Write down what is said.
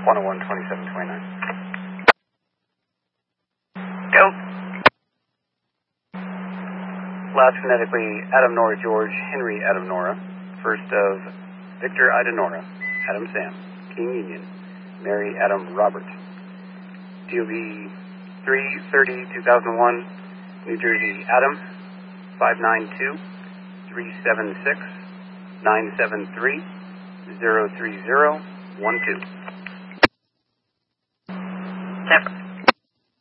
101-2729. Go. Last phonetically, Adam Nora George, Henry Adam Nora. First of Victor Ida Nora, Adam Sam, King Union, Mary Adam Robert. DOB 3/30/2001, New Jersey Adam, 592-376-973-03012. Tampa.